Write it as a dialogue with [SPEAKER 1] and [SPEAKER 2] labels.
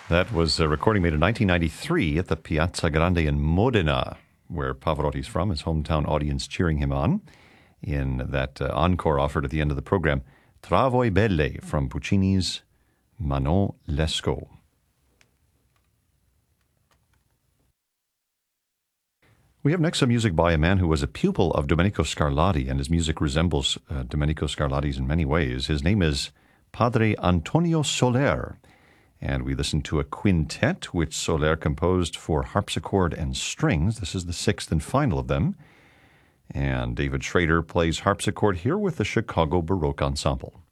[SPEAKER 1] That was a recording made in 1993 at the Piazza Grande in Modena, where Pavarotti's from, his hometown audience cheering him on in that encore offered at the end of the program, Tra voi belle from Puccini's Manon Lescaut. We have next some music by a man who was a pupil of Domenico Scarlatti, and his music resembles Domenico Scarlatti's in many ways. His name is Padre Antonio Soler, and we listen to a quintet which Soler composed for harpsichord and strings. This is the sixth and final of them. And David Schrader plays harpsichord here with the Chicago Baroque Ensemble.